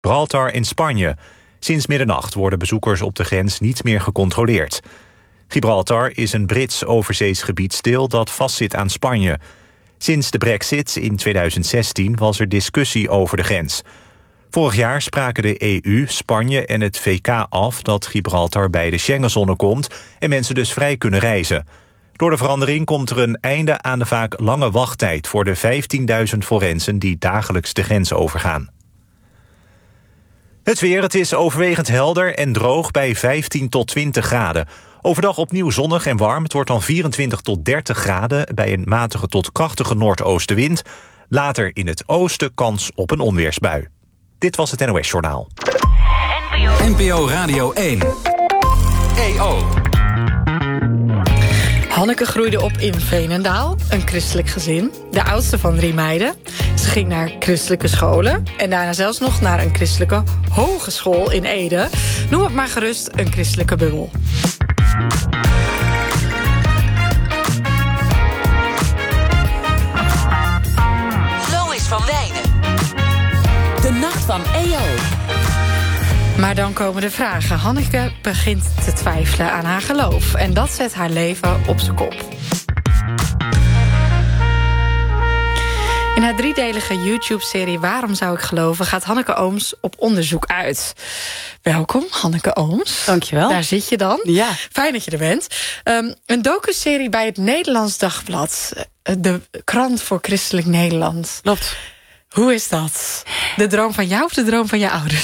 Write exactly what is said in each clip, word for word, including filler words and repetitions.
Gibraltar in Spanje. Sinds middernacht worden bezoekers op de grens niet meer gecontroleerd. Gibraltar is een Brits overzees gebiedsdeel dat vastzit aan Spanje. Sinds de brexit in tweeduizend zestien was er discussie over de grens. Vorig jaar spraken de E U, Spanje en het V K af dat Gibraltar bij de Schengenzone komt en mensen dus vrij kunnen reizen. Door de verandering komt er een einde aan de vaak lange wachttijd voor de vijftienduizend forensen die dagelijks de grens overgaan. Het weer, het is overwegend helder en droog bij vijftien tot twintig graden. Overdag opnieuw zonnig en warm. Het wordt dan vierentwintig tot dertig graden bij een matige tot krachtige noordoostenwind. Later in het oosten kans op een onweersbui. Dit was het N O S-journaal. N P O Radio één. E O. Hanneke groeide op in Veenendaal, een christelijk gezin. De oudste van drie meiden. Ze ging naar christelijke scholen en daarna zelfs nog naar een christelijke hogeschool in Ede. Noem het maar gerust een christelijke bubbel. Lois van Wijnen. De nacht van E O. Maar dan komen de vragen. Hanneke begint te twijfelen aan haar geloof. En dat zet haar leven op zijn kop. In haar driedelige YouTube-serie Waarom zou ik geloven gaat Hanneke Ooms op onderzoek uit. Welkom, Hanneke Ooms. Dankjewel. Daar zit je dan. Ja. Fijn dat je er bent. Um, een docuserie bij het Nederlands Dagblad. De krant voor Christelijk Nederland. Klopt. Hoe is dat? De droom van jou of de droom van je ouders?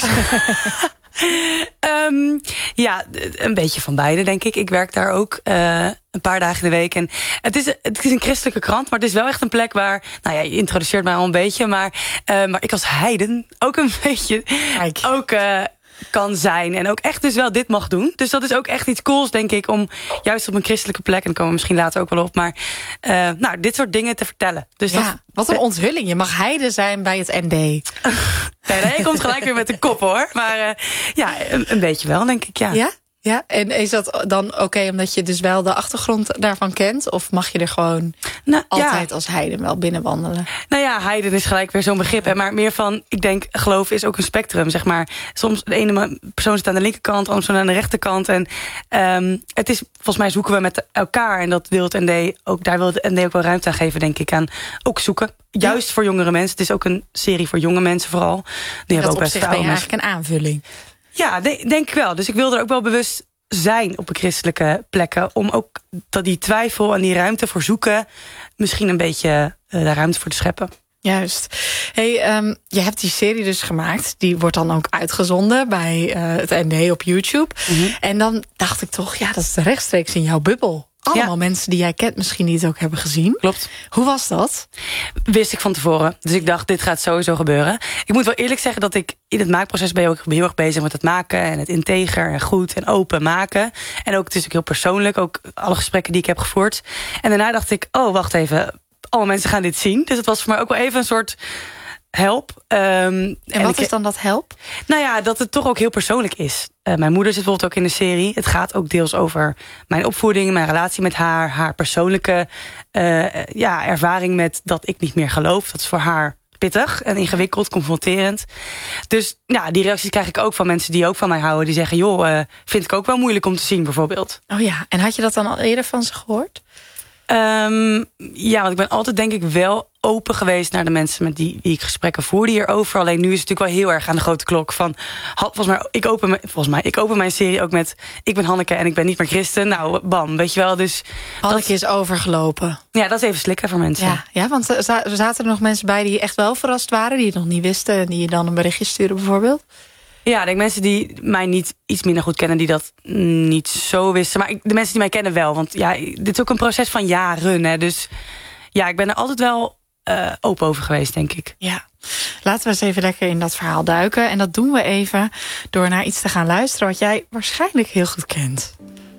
um, ja, een beetje van beide, denk ik. Ik werk daar ook uh, een paar dagen in de week. En het is, het is een christelijke krant, maar het is wel echt een plek waar... Nou ja, je introduceert mij al een beetje, maar, uh, maar ik als heiden ook een beetje... Kijk. Ook... Uh, kan zijn en ook echt dus wel dit mag doen. Dus dat is ook echt iets cools, denk ik, om juist op een christelijke plek, en daar komen we misschien later ook wel op, maar uh, nou, dit soort dingen te vertellen. Dus ja, dat, wat een onthulling. Je mag heiden zijn bij het N D. Nee, nee, je komt gelijk weer met de kop, hoor. Maar uh, ja, een, een beetje wel, denk ik, ja. Ja? Ja, en is dat dan oké okay, omdat je dus wel de achtergrond daarvan kent? Of mag je er gewoon nou, altijd ja. als heiden wel binnenwandelen? Nou ja, heiden is gelijk weer zo'n begrip. Hè, maar meer van, ik denk, geloof is ook een spectrum, zeg maar. Soms de ene persoon zit aan de linkerkant, de andere persoon aan de rechterkant. En um, het is, volgens mij zoeken we met elkaar. En dat wil het N D ook, daar wil het N D ook wel ruimte aan geven, denk ik. Aan ook zoeken. Juist ja. voor jongere mensen. Het is ook een serie voor jonge mensen vooral. Die dat ook op zich ben je eigenlijk een aanvulling. Ja, de, denk ik wel. Dus ik wil er ook wel bewust zijn op christelijke plekken. Om ook dat die twijfel en die ruimte voor zoeken... misschien een beetje uh, daar ruimte voor te scheppen. Juist. Hey, um, je hebt die serie dus gemaakt. Die wordt dan ook uitgezonden bij uh, het N D op YouTube. Mm-hmm. En dan dacht ik toch, ja, dat is rechtstreeks in jouw bubbel. Allemaal ja. mensen die jij kent misschien die het ook hebben gezien. Klopt. Hoe was dat? Wist ik van tevoren. Dus ik dacht, dit gaat sowieso gebeuren. Ik moet wel eerlijk zeggen dat ik in het maakproces ben je ook heel erg bezig met het maken. En het integer en goed en open maken. En ook, het is ook heel persoonlijk. Ook alle gesprekken die ik heb gevoerd. En daarna dacht ik, oh, wacht even. Alle mensen gaan dit zien. Dus het was voor mij ook wel even een soort... help. Um, en, en wat ik, is dan dat help? Nou ja, dat het toch ook heel persoonlijk is. Uh, mijn moeder zit bijvoorbeeld ook in de serie. Het gaat ook deels over mijn opvoeding, mijn relatie met haar, haar persoonlijke uh, ja, ervaring met dat ik niet meer geloof. Dat is voor haar pittig en ingewikkeld, confronterend. Dus ja, die reacties krijg ik ook van mensen die ook van mij houden. Die zeggen, joh, uh, vind ik ook wel moeilijk om te zien bijvoorbeeld. Oh ja, en had je dat dan al eerder van ze gehoord? Um, ja, want ik ben altijd denk ik wel open geweest naar de mensen met die, wie ik gesprekken voerde hierover. Alleen nu is het natuurlijk wel heel erg aan de grote klok van, volgens mij, ik open, me, volgens mij, ik open mijn serie ook met, ik ben Hanneke en ik ben niet meer christen. Nou, bam, weet je wel. Dus Hanneke is overgelopen. Ja, dat is even slikken voor mensen. Ja, ja, want er zaten er nog mensen bij die echt wel verrast waren, die het nog niet wisten en die je dan een berichtje sturen bijvoorbeeld? Ja, ik denk mensen die mij niet iets minder goed kennen, die dat niet zo wisten. Maar ik, de mensen die mij kennen wel. Want ja, dit is ook een proces van jaren. Hè, dus ja, ik ben er altijd wel uh, open over geweest, denk ik. Ja, laten we eens even lekker in dat verhaal duiken. En dat doen we even door naar iets te gaan luisteren wat jij waarschijnlijk heel goed kent.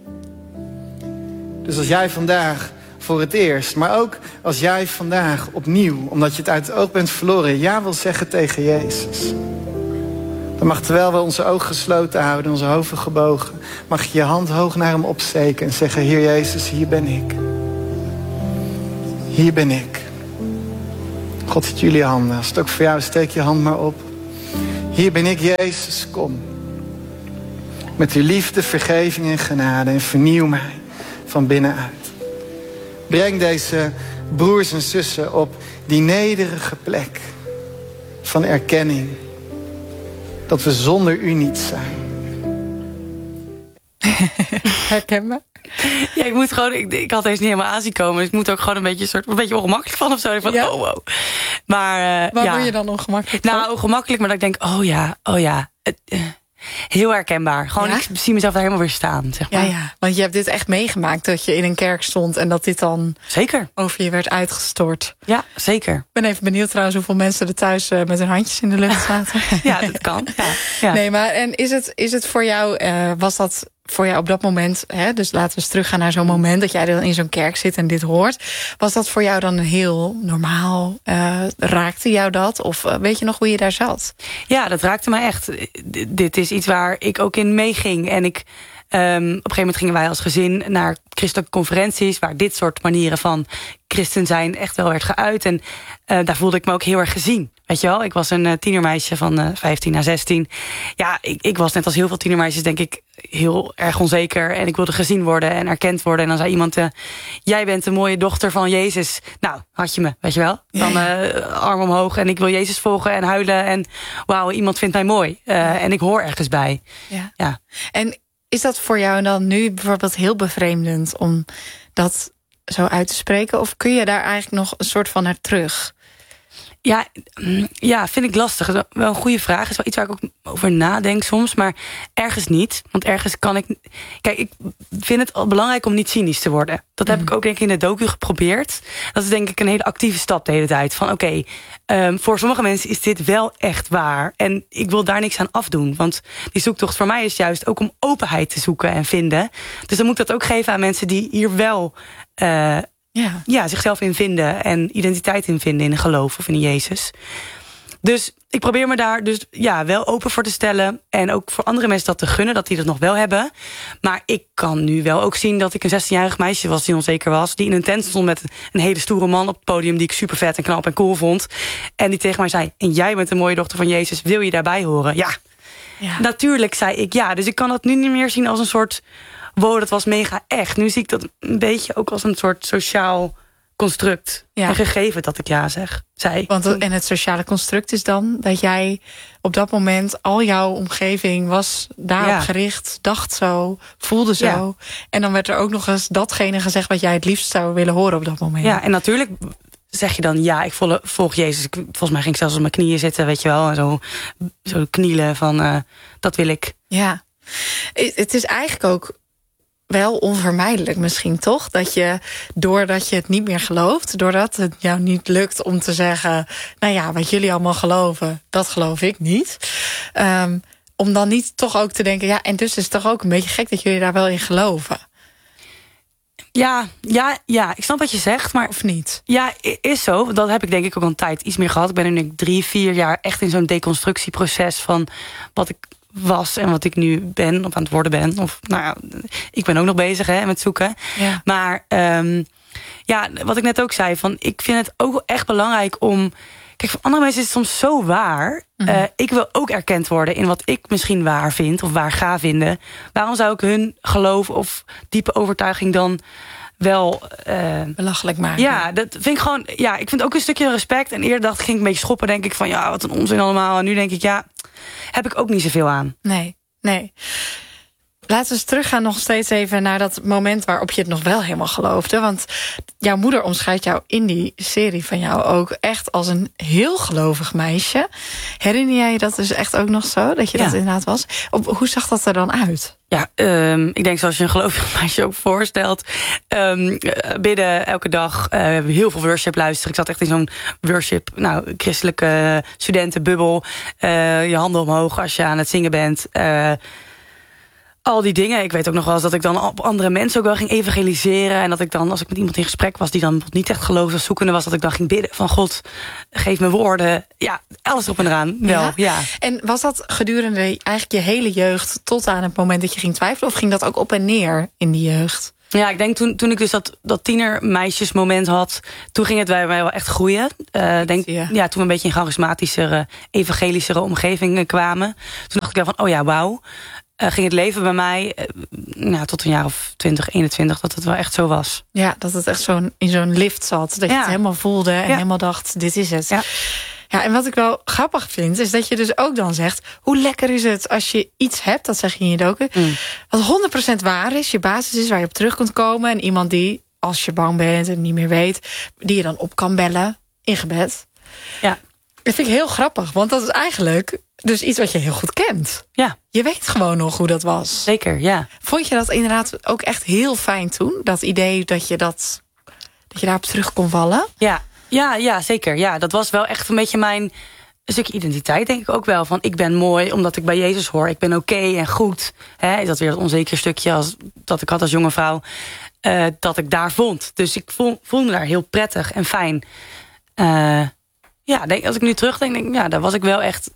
Dus als jij vandaag voor het eerst, maar ook als jij vandaag opnieuw, omdat je het uit het oog bent verloren, ja wil zeggen tegen Jezus, dan mag, terwijl we onze ogen gesloten houden, onze hoofden gebogen, mag je je hand hoog naar hem opsteken en zeggen, Heer Jezus, hier ben ik. Hier ben ik. God ziet jullie handen. Als het ook voor jou is, steek je hand maar op. Hier ben ik, Jezus, kom. Met uw liefde, vergeving en genade en vernieuw mij van binnenuit. Breng deze broers en zussen op die nederige plek van erkenning. Dat we zonder u niet zijn. Herkenbaar? Ja, ik moet gewoon, ik, ik had deze niet helemaal aan zien komen. Dus ik moet ook gewoon een beetje, soort, een beetje ongemakkelijk van of zo. Van, Ja. oh, wow. Maar, uh, Waar ja. word je dan ongemakkelijk van? Nou, ongemakkelijk, maar dat ik denk, oh ja, oh ja. Het, uh, heel herkenbaar. Gewoon, Ja? ik zie mezelf daar helemaal weer staan, zeg maar. Ja, ja, want je hebt dit echt meegemaakt, dat je in een kerk stond en dat dit dan Zeker. over je werd uitgestort. Ja, zeker. Ik ben even benieuwd trouwens hoeveel mensen er thuis uh, met hun handjes in de lucht zaten. Ja, dat kan. Ja. Ja. Nee, maar en is het, is het voor jou, uh, was dat voor jou op dat moment, hè, dus laten we eens teruggaan naar zo'n moment dat jij dan in zo'n kerk zit en dit hoort. Was dat voor jou dan heel normaal? Uh, raakte jou dat? Of uh, weet je nog hoe je daar zat? Ja, dat raakte me echt. D- dit is iets waar ik ook in meeging. En ik, um, op een gegeven moment gingen wij als gezin naar christelijke conferenties, waar dit soort manieren van christen zijn echt wel werd geuit. En uh, daar voelde ik me ook heel erg gezien. Weet je wel, ik was een uh, tienermeisje van uh, vijftien naar zestien. Ja, ik, ik was net als heel veel tienermeisjes denk ik heel erg onzeker. En ik wilde gezien worden en erkend worden. En dan zei iemand, uh, jij bent de mooie dochter van Jezus. Nou, had je me, weet je wel. Dan uh, arm omhoog en ik wil Jezus volgen en huilen. En wauw, iemand vindt mij mooi. Uh, en ik hoor ergens bij. Ja. Ja. En is dat voor jou dan nu bijvoorbeeld heel bevreemdend om dat zo uit te spreken? Of kun je daar eigenlijk nog een soort van naar terug? Ja, ja, vind ik lastig. Dat is wel een goede vraag. Het is wel iets waar ik ook over nadenk soms. Maar ergens niet. Want ergens kan ik... Kijk, ik vind het al belangrijk om niet cynisch te worden. Dat heb mm. ik ook denk ik in de docu geprobeerd. Dat is denk ik een hele actieve stap de hele tijd. Van oké, okay, um, voor sommige mensen is dit wel echt waar. En ik wil daar niks aan afdoen. Want die zoektocht voor mij is juist ook om openheid te zoeken en vinden. Dus dan moet ik dat ook geven aan mensen die hier wel... Uh, Ja. ja, zichzelf in vinden en identiteit in vinden in een geloof of in Jezus. Dus ik probeer me daar dus ja, wel open voor te stellen. En ook voor andere mensen dat te gunnen, dat die dat nog wel hebben. Maar ik kan nu wel ook zien dat ik een zestienjarig meisje was die onzeker was. Die in een tent stond met een hele stoere man op het podium die ik super vet en knap en cool vond. En die tegen mij zei, en jij bent de mooie dochter van Jezus, wil je daarbij horen? Ja, ja. Natuurlijk zei ik ja. Dus ik kan dat nu niet meer zien als een soort... wow, dat was mega echt. Nu zie ik dat een beetje ook als een soort sociaal construct. Ja. Een gegeven dat ik ja zeg, zei. Want en het sociale construct is dan dat jij op dat moment... al jouw omgeving was daarop ja. gericht, dacht zo, voelde zo. Ja. En dan werd er ook nog eens datgene gezegd... wat jij het liefst zou willen horen op dat moment. Ja, en natuurlijk zeg je dan... ja, ik volg, volg Jezus. Ik, volgens mij ging ik zelfs op mijn knieën zitten, weet je wel. En zo, zo knielen van, uh, dat wil ik. Ja, het is eigenlijk ook... wel onvermijdelijk misschien, toch? Dat je, doordat je het niet meer gelooft... doordat het jou niet lukt om te zeggen... nou ja, wat jullie allemaal geloven, dat geloof ik niet. Um, om dan niet toch ook te denken... ja, en dus is het toch ook een beetje gek dat jullie daar wel in geloven. Ja, ja, ja, ik snap wat je zegt, maar... Of niet? Ja, is zo. Dat heb ik denk ik ook al een tijd iets meer gehad. Ik ben er nu drie, vier jaar echt in zo'n deconstructieproces... van wat ik was en wat ik nu ben, of aan het worden ben. Of, nou ja, ik ben ook nog bezig hè, met zoeken. Ja. Maar um, ja, wat ik net ook zei, van ik vind het ook echt belangrijk om... Kijk, voor andere mensen is het soms zo waar. Mm-hmm. Uh, ik wil ook erkend worden in wat ik misschien waar vind... of waar ga vinden. Waarom zou ik hun geloof of diepe overtuiging dan... wel uh, belachelijk maken. Ja, dat vind ik gewoon. Ja, ik vind ook een stukje respect. En eerder dacht ik, ging ik een beetje schoppen, denk ik van ja, wat een onzin allemaal. En nu denk ik, ja, heb ik ook niet zoveel aan. Nee, nee. Laten we eens teruggaan nog steeds even naar dat moment waarop je het nog wel helemaal geloofde. Want jouw moeder omschrijft jou in die serie van jou ook echt als een heel gelovig meisje. Herinner jij je dat dus echt ook nog zo, dat je ja. dat inderdaad was? Op, hoe zag dat er dan uit? Ja, um, ik denk zoals je een gelovig meisje ook voorstelt. Um, bidden elke dag, uh, heel veel worship luisteren. Ik zat echt in zo'n worship, nou, christelijke studentenbubbel. Uh, je handen omhoog als je aan het zingen bent. Uh, Al die dingen. Ik weet ook nog wel eens dat ik dan op andere mensen ook wel ging evangeliseren. En dat ik dan, als ik met iemand in gesprek was die dan niet echt gelovig zoekende was, dat ik dan ging bidden van God, geef me woorden. Ja, alles erop en eraan. Wel, ja. ja. En was dat gedurende eigenlijk je hele jeugd tot aan het moment dat je ging twijfelen? Of ging dat ook op en neer in die jeugd? Ja, ik denk toen, toen ik dus dat, dat tienermeisjesmoment had... toen ging het bij mij wel echt groeien. Uh, denk, ja. ja, toen we een beetje in een charismatischere, evangelischere omgeving kwamen. Toen dacht ik wel van, oh ja, wauw. Uh, ging het leven bij mij uh, nou, tot een jaar of twintig, eenentwintig... dat het wel echt zo was. Ja, dat het echt zo'n, in zo'n lift zat. Dat je ja. het helemaal voelde en ja. helemaal dacht, dit is het. Ja. Ja, en wat ik wel grappig vind, is dat je dus ook dan zegt... hoe lekker is het als je iets hebt, dat zeg je in je docu... Mm. wat honderd procent waar is, je basis is waar je op terug kunt komen... en iemand die, als je bang bent en niet meer weet... die je dan op kan bellen in gebed. Ja. Dat vind ik heel grappig, want dat is eigenlijk dus iets wat je heel goed kent. Ja. Je weet gewoon nog hoe dat was. Zeker, ja. Vond je dat inderdaad ook echt heel fijn toen? Dat idee dat je, dat, dat je daarop terug kon vallen? Ja. Ja, ja, zeker. Ja, dat was wel echt een beetje mijn stukje identiteit, denk ik ook wel. Van ik ben mooi omdat ik bij Jezus hoor. Ik ben oké okay en goed. He, is dat weer dat onzekere stukje als, dat ik had als jonge vrouw. Uh, dat ik daar vond. Dus ik voel, voelde me daar heel prettig en fijn. Uh, ja, denk, als ik nu terugdenk, denk ik, ja, daar was ik wel echt...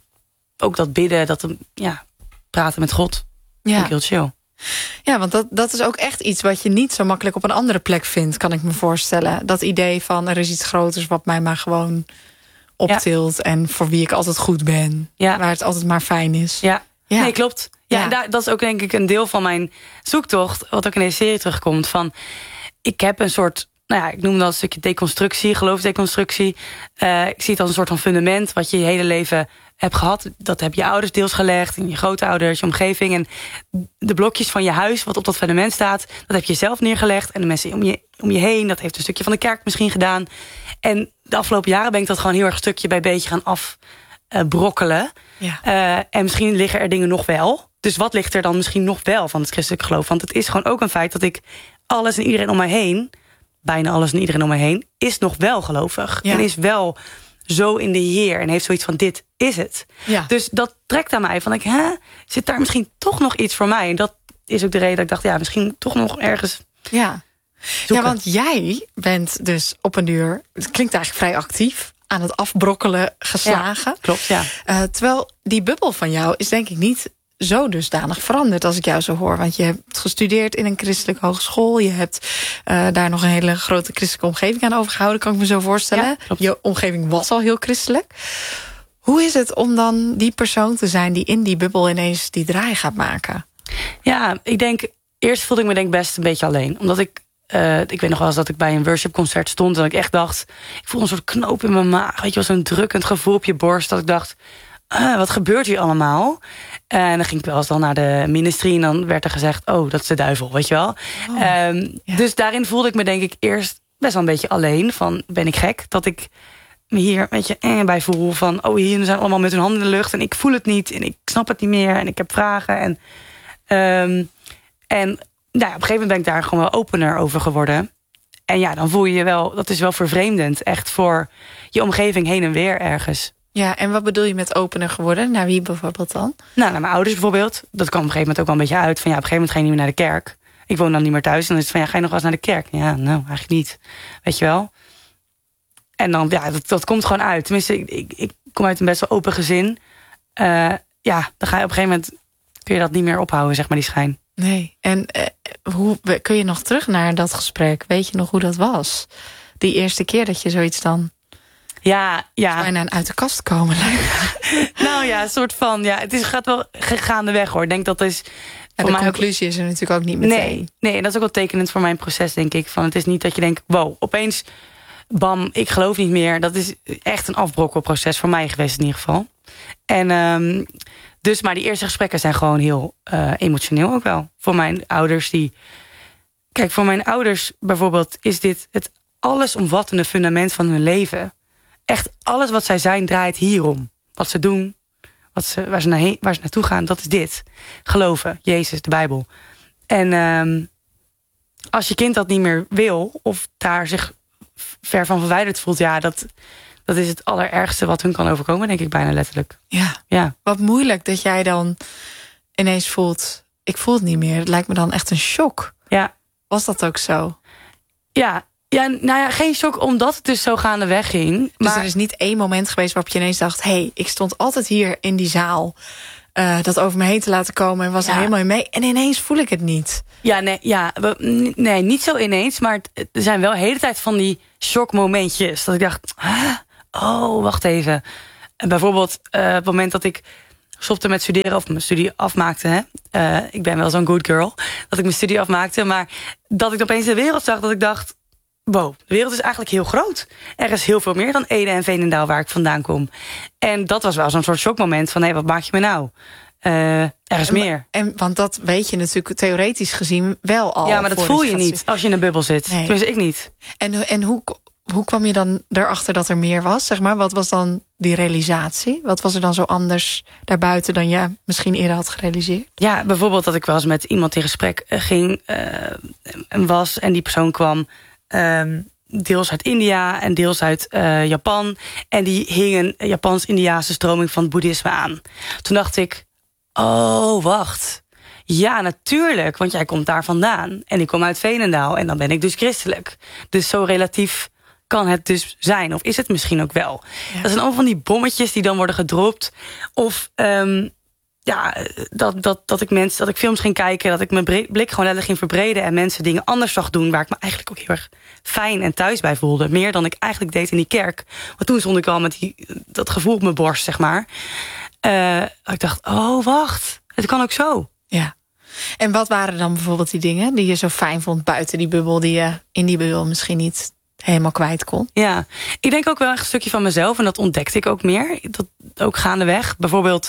Ook dat bidden, dat ja, praten met God. Ja. Vind ik heel chill. Ja, want dat, dat is ook echt iets wat je niet zo makkelijk op een andere plek vindt, kan ik me voorstellen. Dat idee van er is iets groters wat mij maar gewoon optilt... Ja. en voor wie ik altijd goed ben. Ja. Waar het altijd maar fijn is. Ja, ja. Nee, klopt. Ja, ja. En daar, dat is ook denk ik een deel van mijn zoektocht... wat ook in deze serie terugkomt. Van, ik heb een soort... Nou ja, ik noem dat een stukje deconstructie, geloofsdeconstructie. Uh, ik zie het als een soort van fundament... wat je je hele leven hebt gehad. Dat heb je ouders deels gelegd, en je grootouders, je omgeving. En de blokjes van je huis, wat op dat fundament staat... dat heb je zelf neergelegd. En de mensen om je, om je heen, dat heeft een stukje van de kerk misschien gedaan. En de afgelopen jaren ben ik dat gewoon heel erg stukje bij beetje gaan afbrokkelen. Uh, ja. uh, en misschien liggen er dingen nog wel. Dus wat ligt er dan misschien nog wel van het christelijk geloof? Want het is gewoon ook een feit dat ik alles en iedereen om mij heen... bijna alles en iedereen om me heen, is nog wel gelovig. Ja. En is wel zo in de Heer. En heeft zoiets van, dit is het. Ja. Dus dat trekt aan mij. Van, ik, hè, zit daar misschien toch nog iets voor mij? En dat is ook de reden dat ik dacht, ja, misschien toch nog ergens ja. Ja, want jij bent dus op een duur... het klinkt eigenlijk vrij actief... aan het afbrokkelen geslagen. Ja, klopt, ja. Uh, terwijl die bubbel van jou is denk ik niet... zo dusdanig veranderd als ik jou zo hoor. Want je hebt gestudeerd in een christelijke hogeschool. Je hebt uh, daar nog een hele grote christelijke omgeving aan overgehouden. Kan ik me zo voorstellen. Ja, je omgeving was al heel christelijk. Hoe is het om dan die persoon te zijn... die in die bubbel ineens die draai gaat maken? Ja, ik denk... Eerst voelde ik me denk best een beetje alleen. Omdat ik... Uh, ik weet nog wel eens dat ik bij een worshipconcert stond... en ik echt dacht... ik voel een soort knoop in mijn maag. Weet je wel, zo'n drukkend gevoel op je borst. Dat ik dacht... Uh, wat gebeurt hier allemaal? En dan ging ik wel eens dan naar de ministry... en dan werd er gezegd, oh, dat is de duivel, weet je wel. Oh, um, ja. Dus daarin voelde ik me denk ik eerst best wel een beetje alleen. Van, ben ik gek? Dat ik me hier een beetje eh, bij voel. Van, oh, hier zijn allemaal met hun handen in de lucht... en ik voel het niet en ik snap het niet meer... en ik heb vragen. En, um, en nou ja, op een gegeven moment ben ik daar gewoon wel opener over geworden. En ja, dan voel je je wel... dat is wel vervreemdend, echt voor je omgeving heen en weer ergens... Ja, en wat bedoel je met opener geworden? Naar wie bijvoorbeeld dan? Nou, naar mijn ouders bijvoorbeeld. Dat kwam op een gegeven moment ook wel een beetje uit. Van ja, op een gegeven moment ga je niet meer naar de kerk. Ik woon dan niet meer thuis. En dan is het van ja, ga je nog wel eens naar de kerk? Ja, nou, eigenlijk niet. Weet je wel? En dan, ja, dat, dat komt gewoon uit. Tenminste, ik, ik, ik kom uit een best wel open gezin. Uh, ja, dan ga je op een gegeven moment... kun je dat niet meer ophouden, zeg maar, die schijn. Nee. En uh, hoe kun je nog terug naar dat gesprek? Weet je nog hoe dat was? Die eerste keer dat je zoiets dan... Ja, ja. Bijna een uit de kast komen. Nou ja, een soort van... Ja, het is, gaat wel gaandeweg hoor. Ik denk dat is... En de conclusie ook, is er natuurlijk ook niet meteen. Nee, nee, en dat is ook wel tekenend voor mijn proces, denk ik. Van, het is niet dat je denkt, wow, opeens... bam, ik geloof niet meer. Dat is echt een afbrokkelproces voor mij geweest in ieder geval. En um, dus, maar die eerste gesprekken zijn gewoon heel uh, emotioneel ook wel. Voor mijn ouders die... Kijk, voor mijn ouders bijvoorbeeld is dit het allesomvattende fundament van hun leven... Echt alles wat zij zijn draait hierom. Wat ze doen, wat ze, waar, ze naar, waar ze naartoe gaan, dat is dit. Geloven, Jezus, de Bijbel. En um, als je kind dat niet meer wil... of daar zich ver van verwijderd voelt... ja, dat, dat is het allerergste wat hun kan overkomen, denk ik bijna letterlijk. Ja, ja. Wat moeilijk dat jij dan ineens voelt... ik voel het niet meer, het lijkt me dan echt een shock. Ja. Was dat ook zo? Ja. Ja, nou ja, geen shock omdat het dus zo gaandeweg ging. Dus maar... er is niet één moment geweest waarop je ineens dacht... hé, hey, ik stond altijd hier in die zaal. uh, dat over me heen te laten komen en was Ja. er helemaal in mee. En ineens voel ik het niet. Ja, nee, ja, we- nee, niet zo ineens. Maar het- er zijn wel de hele tijd van die shockmomentjes. Dat ik dacht, huh? Oh, wacht even. En bijvoorbeeld uh, het moment dat ik stopte met studeren of mijn studie afmaakte. Hè? Uh, ik ben wel zo'n good girl. Dat ik mijn studie afmaakte. Maar dat ik opeens de wereld zag, dat ik dacht, wow, de wereld is eigenlijk heel groot. Er is heel veel meer dan Ede en Veenendaal waar ik vandaan kom. En dat was wel zo'n soort shockmoment van, hé, hey, wat maak je me nou? Uh, er is en, meer. En, want dat weet je natuurlijk theoretisch gezien wel al. Ja, maar dat voel je niet als je in een bubbel zit. Nee. Tenminste, ik niet. En, en hoe, hoe kwam je dan erachter dat er meer was? Zeg maar? Wat was dan die realisatie? Wat was er dan zo anders daarbuiten dan je misschien eerder had gerealiseerd? Ja, bijvoorbeeld dat ik wel eens met iemand in gesprek ging uh, en was. En die persoon kwam um, deels uit India en deels uit uh, Japan. En die hing een Japans-Indiaanse stroming van het boeddhisme aan. Toen dacht ik, oh, wacht. Ja, natuurlijk, want jij komt daar vandaan. En ik kom uit Veenendaal en dan ben ik dus christelijk. Dus zo relatief kan het dus zijn. Of is het misschien ook wel. Ja. Dat zijn allemaal van die bommetjes die dan worden gedropt. Of um, ja, dat, dat, dat ik mensen, dat ik films ging kijken, dat ik mijn blik gewoon letterlijk ging verbreden en mensen dingen anders zag doen, waar ik me eigenlijk ook heel erg fijn en thuis bij voelde. Meer dan ik eigenlijk deed in die kerk. Want toen stond ik al met die, dat gevoel op mijn borst, zeg maar. Uh, ik dacht, oh, wacht. Het kan ook zo. Ja. En wat waren dan bijvoorbeeld die dingen die je zo fijn vond buiten die bubbel, die je in die bubbel misschien niet helemaal kwijt kon? Ja, ik denk ook wel een stukje van mezelf. En dat ontdekte ik ook meer. Dat ook gaandeweg. Bijvoorbeeld,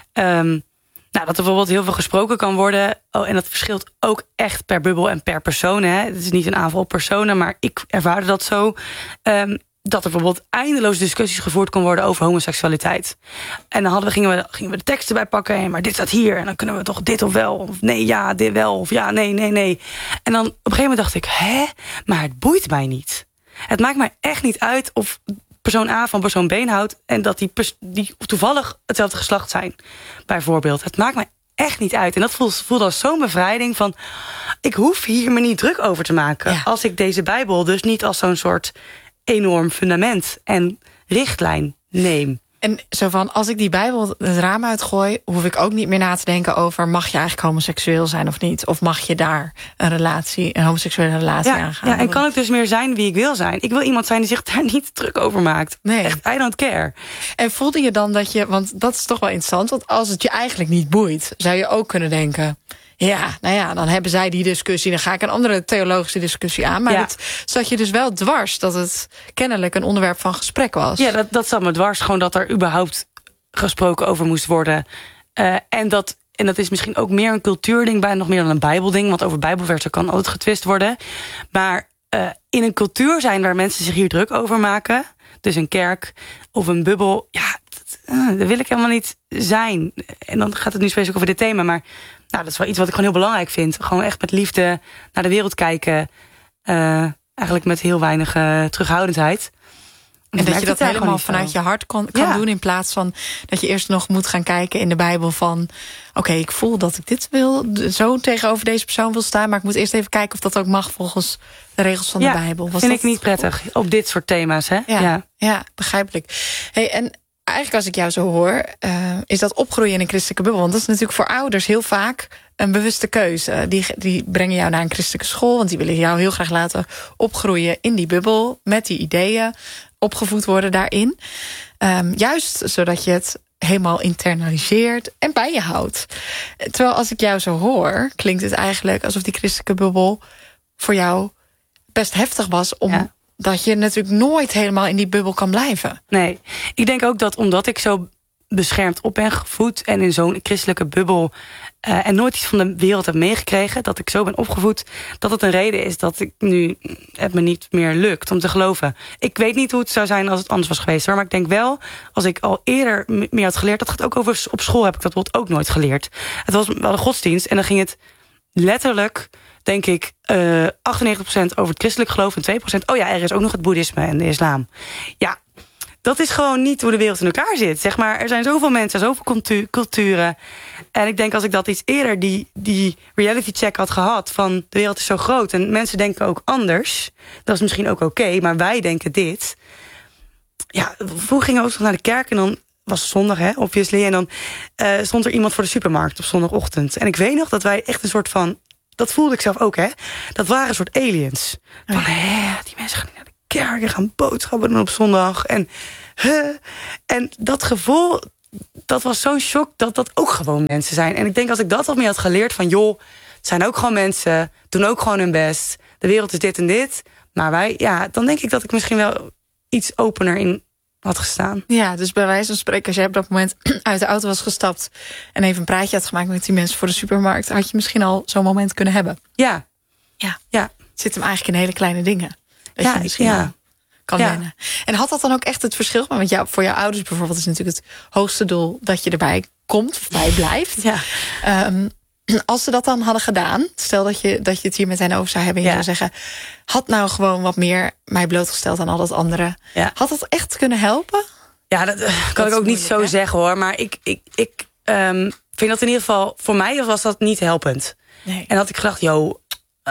um, nou, dat er bijvoorbeeld heel veel gesproken kan worden. Oh, en dat verschilt ook echt per bubbel en per persoon. Hè. Het is niet een aanval op personen, maar ik ervaarde dat zo. Um, dat er bijvoorbeeld eindeloos discussies gevoerd kon worden over homoseksualiteit. En dan hadden we, gingen, we, gingen we de teksten bij pakken. Hey, maar dit staat hier. En dan kunnen we toch dit of wel. Of nee, ja, dit wel. Of ja, nee, nee, nee. En dan op een gegeven moment dacht ik, hè? Maar het boeit mij niet. Het maakt mij echt niet uit of persoon A van persoon B houdt en dat die, pers- die toevallig hetzelfde geslacht zijn, bijvoorbeeld. Het maakt mij echt niet uit. En dat voelt, voelt als zo'n bevrijding van, ik hoef hier me niet druk over te maken. Ja. Als ik deze Bijbel dus niet als zo'n soort enorm fundament en richtlijn neem. En zo van, als ik die Bijbel het raam uitgooi, hoef ik ook niet meer na te denken over, mag je eigenlijk homoseksueel zijn of niet? Of mag je daar een relatie, een homoseksuele relatie ja, aangaan? Ja, en kan ik dus meer zijn wie ik wil zijn? Ik wil iemand zijn die zich daar niet druk over maakt. Nee. Echt, I don't care. En voelde je dan dat je, want dat is toch wel interessant, want als het je eigenlijk niet boeit, zou je ook kunnen denken, ja, nou ja, dan hebben zij die discussie, dan ga ik een andere theologische discussie aan. Maar ja. het zat je dus wel dwars dat het kennelijk een onderwerp van gesprek was. Ja, dat, dat zat me dwars. Gewoon dat er überhaupt gesproken over moest worden. Uh, en, dat, en dat is misschien ook meer een cultuurding, bijna nog meer dan een bijbelding. Want over bijbelversen kan altijd getwist worden. Maar uh, in een cultuur zijn waar mensen zich hier druk over maken, dus een kerk of een bubbel, ja, dat, uh, dat wil ik helemaal niet zijn. En dan gaat het nu specifiek over dit thema, maar nou, dat is wel iets wat ik gewoon heel belangrijk vind. Gewoon echt met liefde naar de wereld kijken. Uh, eigenlijk met heel weinig uh, terughoudendheid. En, en dat je dat helemaal vanuit je hart kan, kan ja. doen, in plaats van dat je eerst nog moet gaan kijken in de Bijbel van, oké, okay, ik voel dat ik dit wil, zo tegenover deze persoon wil staan, maar ik moet eerst even kijken of dat ook mag volgens de regels van ja, de Bijbel. Was vind dat ik niet prettig op dit soort thema's, hè? Ja, ja. ja begrijpelijk. Hey, en eigenlijk als ik jou zo hoor, uh, is dat opgroeien in een christelijke bubbel. Want dat is natuurlijk voor ouders heel vaak een bewuste keuze. Die, die brengen jou naar een christelijke school, want die willen jou heel graag laten opgroeien in die bubbel, met die ideeën, opgevoed worden daarin. Um, juist zodat je het helemaal internaliseert en bij je houdt. Terwijl als ik jou zo hoor, klinkt het eigenlijk alsof die christelijke bubbel voor jou best heftig was, om ja. dat je natuurlijk nooit helemaal in die bubbel kan blijven. Nee, ik denk ook dat omdat ik zo beschermd op ben gevoed en in zo'n christelijke bubbel uh, en nooit iets van de wereld heb meegekregen, dat ik zo ben opgevoed, dat het een reden is dat ik nu het me niet meer lukt om te geloven. Ik weet niet hoe het zou zijn als het anders was geweest, hoor, maar ik denk wel, als ik al eerder meer had geleerd, dat gaat ook over, op school heb ik dat bijvoorbeeld ook nooit geleerd. Het was wel een godsdienst en dan ging het letterlijk, denk ik, uh, achtennegentig procent over het christelijk geloof en twee procent, oh ja, er is ook nog het boeddhisme en de islam. Ja, dat is gewoon niet hoe de wereld in elkaar zit. Zeg maar, er zijn zoveel mensen, zoveel cultu- culturen. En ik denk als ik dat iets eerder, die, die reality check had gehad, van de wereld is zo groot en mensen denken ook anders. Dat is misschien ook oké, okay, maar wij denken dit. Ja, vroeger gingen we ook naar de kerk en dan was zondag, hè, obviously. En dan uh, stond er iemand voor de supermarkt op zondagochtend. En ik weet nog dat wij echt een soort van... Dat voelde ik zelf ook, hè. Dat waren een soort aliens. Van, oh ja. hè, die mensen gaan niet naar de kerk en gaan boodschappen doen op zondag. En, huh, en dat gevoel, dat was zo'n shock dat dat ook gewoon mensen zijn. En ik denk als ik dat wat meer had geleerd van... joh, het zijn ook gewoon mensen, doen ook gewoon hun best. De wereld is dit en dit. Maar wij, ja, dan denk ik dat ik misschien wel iets opener in had gestaan. Ja, dus bij wijze van spreken, als jij op dat moment uit de auto was gestapt en even een praatje had gemaakt met die mensen voor de supermarkt, had je misschien al zo'n moment kunnen hebben. Ja. Ja. Ja. Het zit hem eigenlijk in hele kleine dingen. Dat ja, je misschien ja. kan ja. wennen. En had dat dan ook echt het verschil? Want jou, voor jouw ouders bijvoorbeeld is natuurlijk het hoogste doel dat je erbij komt of bij blijft. Ja. Um, als ze dat dan hadden gedaan, stel dat je, dat je het hier met hen over zou hebben en je ja. zou zeggen, had nou gewoon wat meer mij blootgesteld aan al dat andere. Ja. Had dat echt kunnen helpen? Ja, dat uh, kan dat ik ook niet zo hè? zeggen hoor. Maar ik, ik, ik um, vind dat in ieder geval, voor mij was dat niet helpend. Nee. En had ik gedacht, joh, uh,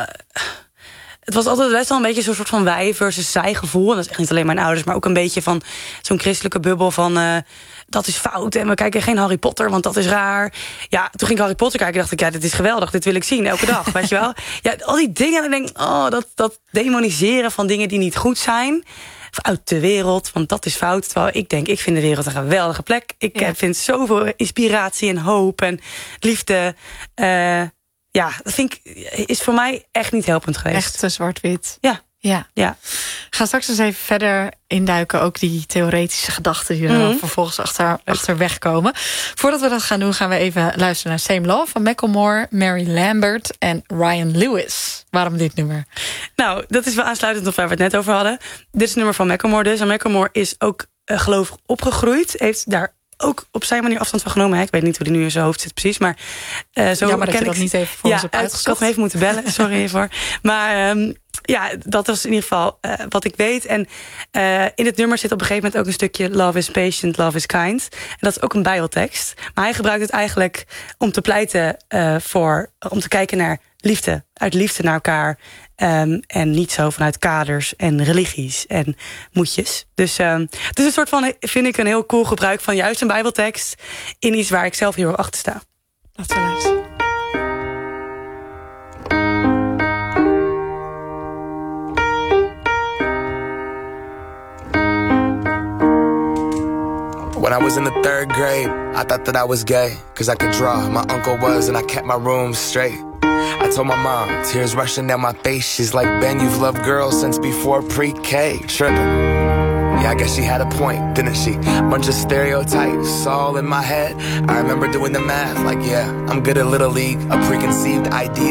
het was altijd best wel een beetje zo'n soort van wij versus zij gevoel. En dat is echt niet alleen mijn ouders, maar ook een beetje van zo'n christelijke bubbel van uh, dat is fout en we kijken geen Harry Potter, want dat is raar. Ja, toen ging ik Harry Potter kijken en dacht ik, ja, dit is geweldig, dit wil ik zien elke dag, weet je wel. Ja, al die dingen, en ik denk, oh, dat, dat demoniseren van dingen die niet goed zijn, uit de wereld, want dat is fout. Terwijl ik denk, ik vind de wereld een geweldige plek. Ik ja. vind zoveel inspiratie en hoop en liefde. Uh, ja, dat vind ik, is voor mij echt niet helpend geweest. Echt te zwart-wit. Ja. Ja. ja. Ga straks eens even verder induiken. Ook die theoretische gedachten die er mm-hmm. vervolgens achter, achterweg komen. Voordat we dat gaan doen, gaan we even luisteren naar Same Love van Macklemore, Mary Lambert en Ryan Lewis. Waarom dit nummer? Nou, dat is wel aansluitend op waar we het net over hadden. Dit is het nummer van Macklemore dus. En Macklemore is ook uh, gelovig opgegroeid. Heeft daar ook op zijn manier afstand van genomen. Ik weet niet hoe die nu in zijn hoofd zit precies. Maar uh, zo ja, maar dat ken je ik... dat niet even voor ja, ons hebt uitgezocht. Ik had hem even moeten bellen. Sorry hiervoor. Maar um, ja, dat was in ieder geval uh, wat ik weet. En uh, in het nummer zit op een gegeven moment ook een stukje Love is patient, love is kind. En dat is ook een bijbeltekst. Maar hij gebruikt het eigenlijk om te pleiten uh, voor... om te kijken naar liefde. Uit liefde naar elkaar. Um, en niet zo vanuit kaders en religies en moedjes. Dus um, het is een soort van, vind ik, een heel cool gebruik van juist een bijbeltekst in iets waar ik zelf heel erg achter sta. Laten we luisteren. When I was in the third grade, I thought that I was gay, cause I could draw, my uncle was, and I kept my room straight. I told my mom, tears rushing down my face. She's like, Ben, you've loved girls since before pre-K. Tripping. Yeah, I guess she had a point, didn't she? Bunch of stereotypes all in my head. I remember doing the math, like, yeah, I'm good at Little League. A preconceived idea